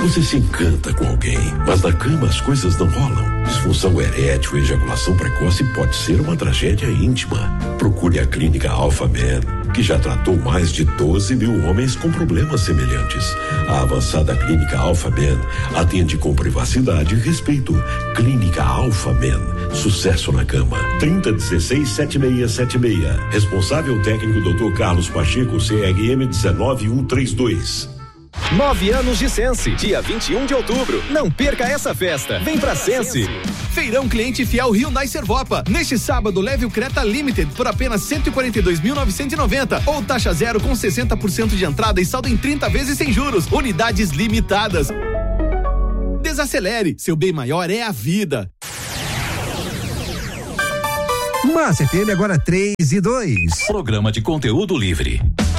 Você se encanta com alguém, mas na cama as coisas não rolam. Disfunção erétil e ejaculação precoce pode ser uma tragédia íntima. Procure a Clínica Alpha Man, que já tratou mais de 12 mil homens com problemas semelhantes. A avançada Clínica Alpha Man atende com privacidade e respeito. Clínica Alpha Man, sucesso na cama. 3016-7676. Responsável técnico Dr. Carlos Pacheco, CRM 19132. 9 anos de Sense, dia 21 de outubro. Não perca essa festa. Vem pra Sense. Feirão Cliente Fiel Hyundai Servopa. Neste sábado, leve o Creta Limited por apenas 142.990 ou taxa zero com 60% de entrada e saldo em 30 vezes sem juros. Unidades limitadas. Desacelere, seu bem maior é a vida. Massa FM agora 3:02. Programa de conteúdo livre.